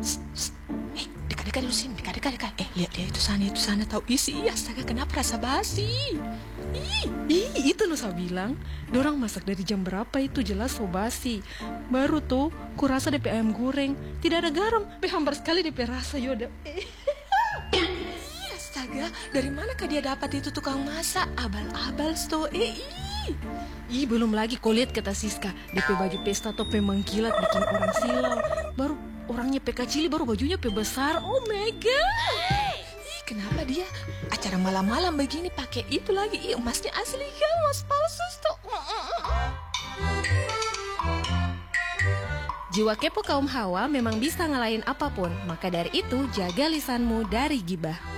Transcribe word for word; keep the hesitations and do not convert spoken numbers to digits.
Eh, dekat-dekat dulu sini, dekat-dekat dekat. Eh, lihat dia itu sana, itu sana tahu isi. Astaga, kenapa rasa basi? Ih, ih, itu loh saya bilang, dorang masak dari jam berapa itu jelas so basi. Baru tuh, kurasa D P ayam goreng tidak ada garam, be hambar sekali D P rasa yoda. Eh. Ih, astaga, dari manakah dia dapat itu tukang masak? Abal-abal sto. Eh, ih. Ih, belum lagi kau lihat kata Siska, D P baju pesta tuh pe mengkilat bikin orang silau. Baru orangnya pe kecil, baru bajunya pe besar. Oh my god. Ih, kenapa dia acara malam-malam begini pakai itu lagi? Ih, emasnya asli kan, emas palsu sto. Jiwa kepo kaum Hawa memang bisa ngalahin apapun, maka dari itu jaga lisanmu dari gibah.